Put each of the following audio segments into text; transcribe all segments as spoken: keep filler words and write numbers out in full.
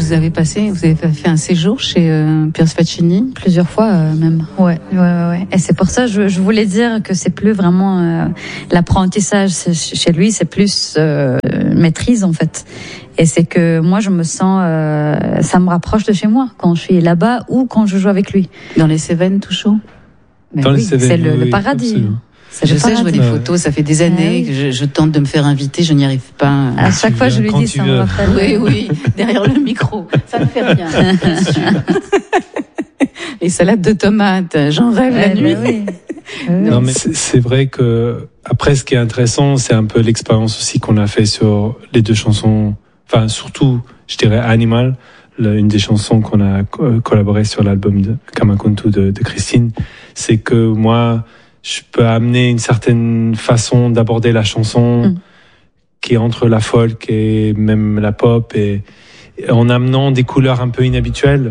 vous avez passé, vous avez fait un séjour chez euh, Piers Faccini? Plusieurs fois euh, même. Ouais, ouais, ouais, ouais. Et c'est pour ça je, je voulais dire que c'est plus vraiment euh, l'apprentissage chez lui, c'est plus euh, maîtrise en fait. Et c'est que moi je me sens, euh, ça me rapproche de chez moi quand je suis là-bas ou quand je joue avec lui. Dans les Cévennes, tout chaud? Mais Dans oui, les Cévennes, c'est le, oui, le paradis. absolument. Je sais, je vois des photos, ça fait des années que je, je tente de me faire inviter, je n'y arrive pas. À chaque fois, je lui dis, ça me rappelle. Oui, oui, derrière le micro. Ça me fait rien, bien sûr. Les salades de tomates, j'en rêve ouais, la nuit. Bah oui. Non, mais c'est, c'est vrai que, après, ce qui est intéressant, c'est un peu l'expérience aussi qu'on a fait sur les deux chansons. Enfin, surtout, je dirais Animal, une des chansons qu'on a collaboré sur l'album de Kamakuntu de, de Christine. C'est que moi, je peux amener une certaine façon d'aborder la chanson mm. qui est entre la folk et même la pop, et, et en amenant des couleurs un peu inhabituelles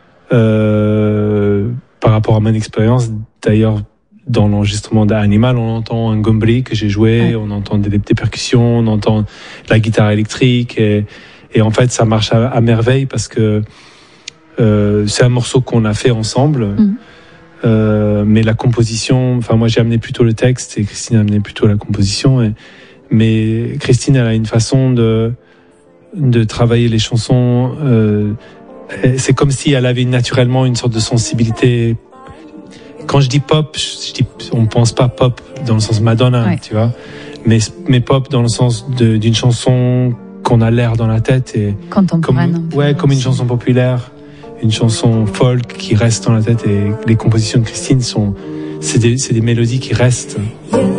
euh, par rapport à mon expérience. D'ailleurs, dans l'enregistrement d'Animal, on entend un gombri que j'ai joué, ouais. on entend des, des percussions, on entend la guitare électrique, et, et en fait, ça marche à, à merveille parce que euh, c'est un morceau qu'on a fait ensemble. Mm. Euh, mais la composition, enfin moi j'ai amené plutôt le texte et Christine a amené plutôt la composition. Et, mais Christine, elle a une façon de de travailler les chansons. Euh, c'est comme si elle avait naturellement une sorte de sensibilité. Quand je dis pop, je dis, on pense pas pop dans le sens Madonna, ouais. tu vois, mais mais pop dans le sens de, d'une chanson qu'on a l'air dans la tête et contemporaine. Comme, ouais, comme une chanson populaire. Une chanson folk qui reste dans la tête, et les compositions de Christine sont, c'est des, c'est des mélodies qui restent.